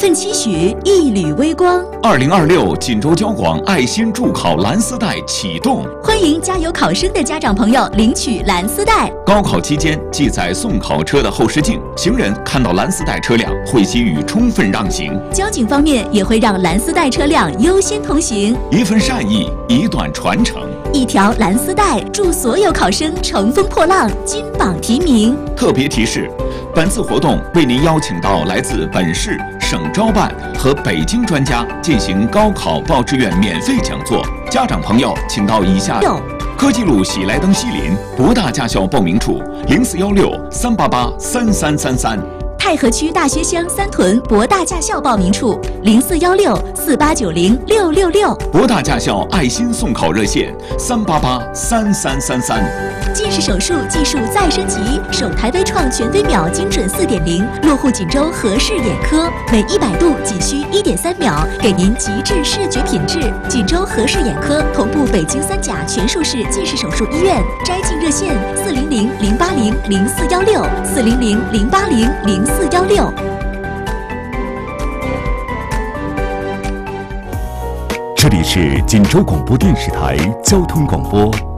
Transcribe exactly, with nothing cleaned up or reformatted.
份期许，一缕微光。 二零二六锦州交广爱心助考蓝丝带启动， 欢迎加油考生的家长朋友领取蓝丝带。 高考期间记载送考车的后视镜，行人看到蓝丝带车辆会给予充分让行。 交警方面也会让蓝丝带车辆优先通行。 一份善意，一段传承。 一条蓝丝带，祝所有考生乘风破浪，金榜题名。 特别提示：本次活动为您邀请到来自本市、省招办和北京专家进行高考报志愿免费讲座。家长朋友，请到以下科技路喜来登西林博大驾校报名处零四幺六三八八三三三三。 太和区大学乡三屯博大驾校报名处零四幺六四八九零六六六， 博大驾校爱心送考热线三八八三三三三。 近视手术技术再升级，首台微创全飞秒精准四点零，落户锦州和氏眼科，每一百度仅需一点三秒，给您极致视觉品质。锦州和氏眼科同步北京三甲全术式近视手术医院，摘镜热线四零零零八零零四幺六四零零零八零零四幺六。 这里是锦州广播电视台交通广播。